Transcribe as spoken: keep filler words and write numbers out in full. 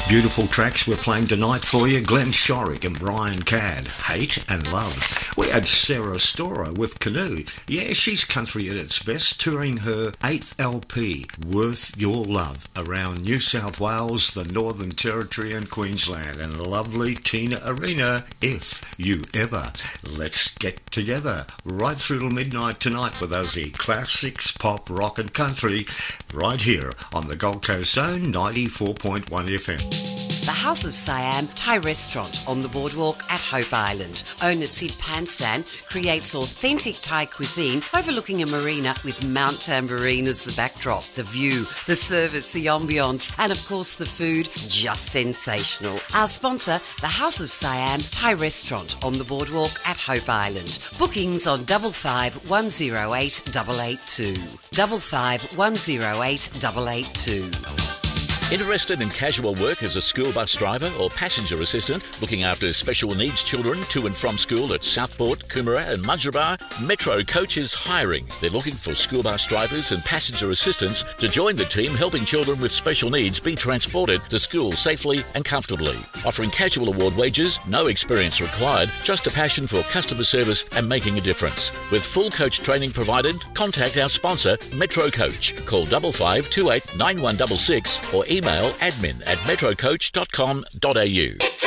Beautiful tracks we're playing tonight for you. Glenn Shorrock and Brian Cadd, Hate and Love. We had Sarah Storer with Canoe. Yeah, she's country at its best, touring her eighth L P, Worth Your Love, around New South Wales, the Northern Territory and Queensland, and lovely Tina Arena, If You Ever. Let's get together right through till midnight tonight with Aussie classics, pop, rock and country, right here on the Gold Coast Zone, ninety-four point one F M. The House of Siam Thai Restaurant on the boardwalk at Hope Island. Owner Sid Pansan creates authentic Thai cuisine overlooking a marina with Mount Tambourine as the backdrop. The view, the service, the ambience, and of course the food, just sensational. Our sponsor, the House of Siam Thai Restaurant on the boardwalk at Hope Island. Bookings on double five one zero eight double eight two. Double five one zero eight double eight two. Interested in casual work as a school bus driver or passenger assistant, looking after special needs children to and from school at Southport, Coomera and Mudgeeraba? Metro Coach is hiring. They're looking for school bus drivers and passenger assistants to join the team helping children with special needs be transported to school safely and comfortably. Offering casual award wages, no experience required, just a passion for customer service and making a difference. With full coach training provided, contact our sponsor, Metro Coach. Call five five two eight nine one six six or email admin at metrocoach dot com dot a u.